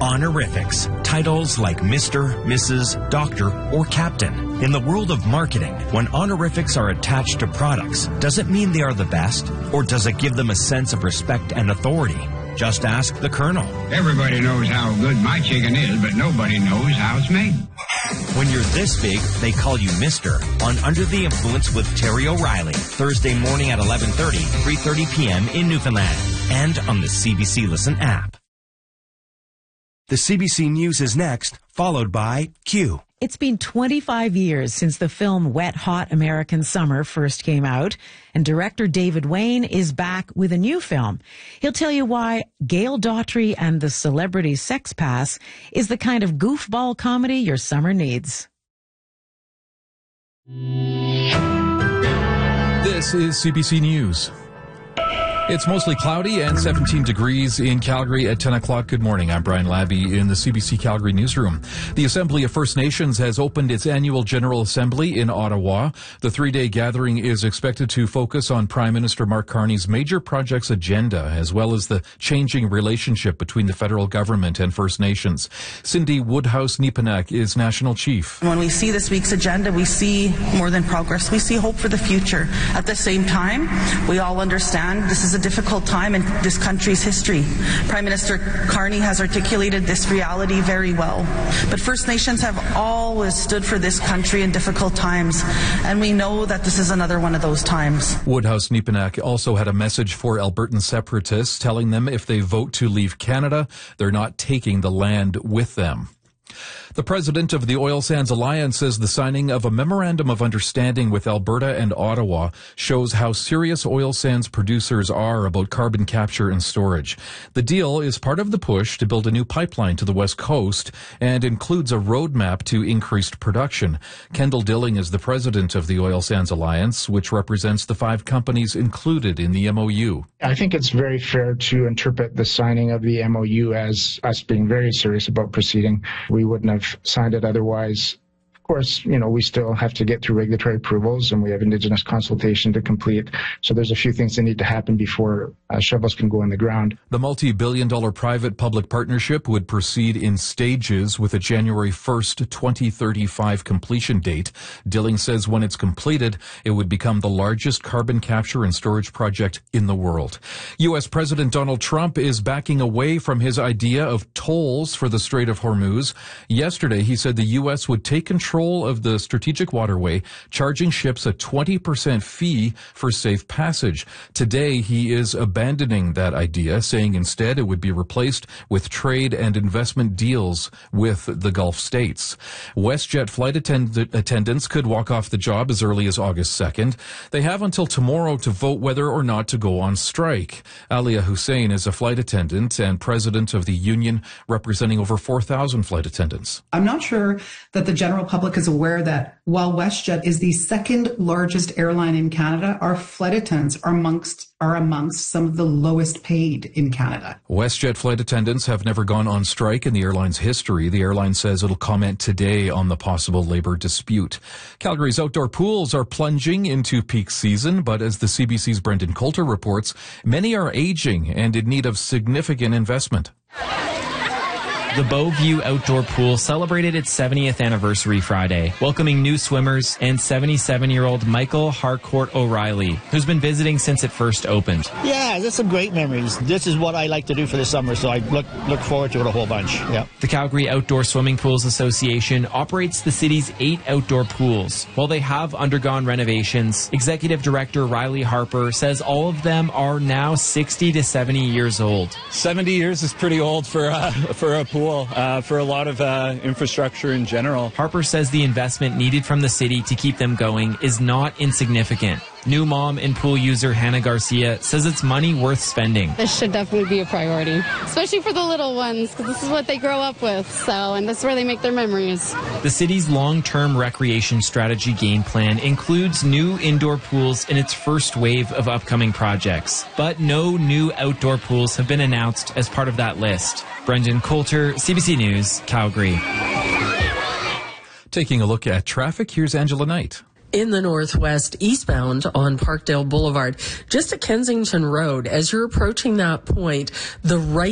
Honorifics, titles like Mr., Mrs., Doctor, or Captain. In the world of marketing, when honorifics are attached to products, does it mean they are the best? Or does it give them a sense of respect and authority? Just ask the Colonel. Everybody knows how good my chicken is, but nobody knows how it's made. When you're this big, they call you Mr. on Under the Influence with Terry O'Reilly. Thursday morning at 11:30, 3:30 p.m. in Newfoundland. And on the CBC Listen app. The CBC News is next, followed by Q. It's been 25 years since the film Wet Hot American Summer first came out, and director David Wayne is back with a new film. He'll tell you why Gail Daughtry and the Celebrity Sex Pass is the kind of goofball comedy your summer needs. This is CBC News. It's mostly cloudy and 17 degrees in Calgary at 10 o'clock. Good morning. I'm Brian Labby in the CBC Calgary newsroom. The Assembly of First Nations has opened its annual General Assembly in Ottawa. The three-day gathering is expected to focus on Prime Minister Mark Carney's major projects agenda, as well as the changing relationship between the federal government and First Nations. Cindy Woodhouse-Nepanak is National Chief. When we see this week's agenda, we see more than progress. We see hope for the future. At the same time, we all understand this is a difficult time in this country's history. Prime Minister Carney has articulated this reality very well. But First Nations have always stood for this country in difficult times, and we know that this is another one of those times. Woodhouse-Nepanak also had a message for Albertan separatists, telling them if they vote to leave Canada, they're not taking the land with them. The president of the Oil Sands Alliance says the signing of a memorandum of understanding with Alberta and Ottawa shows how serious oil sands producers are about carbon capture and storage. The deal is part of the push to build a new pipeline to the West Coast and includes a roadmap to increased production. Kendall Dilling is the president of the Oil Sands Alliance, which represents the 5 companies included in the MOU. I think it's very fair to interpret the signing of the MOU as us being very serious about proceeding. We wouldn't have signed it otherwise. Of course, we still have to get through regulatory approvals, and we have Indigenous consultation to complete. So there's a few things that need to happen before shovels can go in the ground. The multi-billion-dollar private-public partnership would proceed in stages with a January 1st, 2035 completion date. Dilling says when it's completed, it would become the largest carbon capture and storage project in the world. U.S. President Donald Trump is backing away from his idea of tolls for the Strait of Hormuz. Yesterday, he said the U.S. would take control of the strategic waterway, charging ships a 20% fee for safe passage. Today, he is abandoning that idea, saying instead it would be replaced with trade and investment deals with the Gulf states. WestJet flight attendants could walk off the job as early as August 2nd. They have until tomorrow to vote whether or not to go on strike. Alia Hussein is a flight attendant and president of the union representing over 4,000 flight attendants. I'm not sure that the general public is aware that while WestJet is the second largest airline in Canada, our flight attendants are amongst some of the lowest paid in Canada. WestJet flight attendants have never gone on strike in the airline's history. The airline says it'll comment today on the possible labor dispute. Calgary's outdoor pools are plunging into peak season, but as the CBC's Brendan Coulter reports, many are aging and in need of significant investment. The Beauview Outdoor Pool celebrated its 70th anniversary Friday, welcoming new swimmers and 77-year-old Michael Harcourt O'Reilly, who's been visiting since it first opened. Yeah, there's some great memories. This is what I like to do for the summer, so I look forward to it a whole bunch. Yeah. The Calgary Outdoor Swimming Pools Association operates the city's 8 outdoor pools. While they have undergone renovations, Executive Director Riley Harper says all of them are now 60 to 70 years old. 70 years is pretty old for a pool. For a lot of infrastructure in general. Harper says the investment needed from the city to keep them going is not insignificant. New mom and pool user Hannah Garcia says it's money worth spending. This should definitely be a priority, especially for the little ones, because this is what they grow up with, and that's where they make their memories. The city's long-term recreation strategy game plan includes new indoor pools in its first wave of upcoming projects, but no new outdoor pools have been announced as part of that list. Brendan Coulter, CBC News, Calgary. Taking a look at traffic, here's Angela Knight. In the northwest, eastbound on Parkdale Boulevard, just at Kensington Road, as you're approaching that point, the right